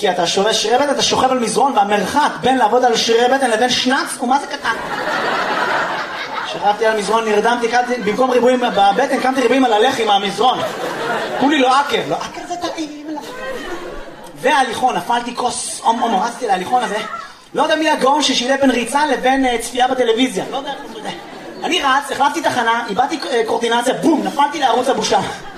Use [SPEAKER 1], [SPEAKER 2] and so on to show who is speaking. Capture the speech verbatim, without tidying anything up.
[SPEAKER 1] כי אתה שובר שרירי בטן, אתה שוכב על מזרון, והמרחק בין לעבוד על שרירי בטן לבין שנץ הוא מה זה קטן. שכבתי על מזרון, נרדמתי, במקום ריבועים בבטן, קמתי ריבועים על הלחי מהמזרון. כולי לא עקר, לא עקר זה טעים. וההליכון, נפלתי כוס, אום אום, רצתי להליכון הזה. לא יודע מי הגאון ששילה בין ריצה לבין צפייה בטלוויזיה. לא יודע, לא יודע. אני רץ, החלפתי תחנה, איבדתי קורטינציה, בום, נפלתי לערוץ הבושה.